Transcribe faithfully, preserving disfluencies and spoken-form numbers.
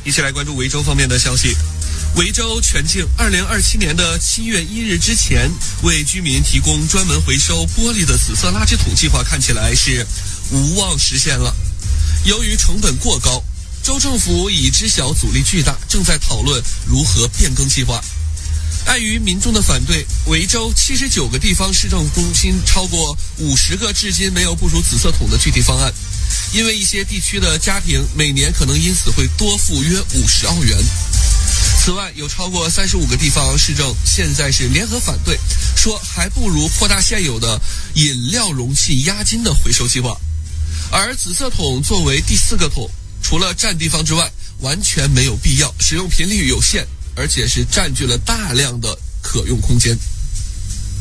一起来关注维州方面的消息。维州全境二零二七年的七月一日之前，为居民提供专门回收玻璃的紫色垃圾桶计划看起来是无望实现了。由于成本过高，州政府已知晓阻力巨大，正在讨论如何变更计划。碍于民众的反对，维州七十九个地方市政中心超过五十个至今没有部署紫色桶的具体方案，因为一些地区的家庭每年可能因此会多付约五十澳元。此外，有超过三十五个地方市政现在是联合反对，说还不如扩大现有的饮料容器押金的回收计划。而紫色桶作为第四个桶，除了占地方之外，完全没有必要，使用频率有限，而且是占据了大量的可用空间。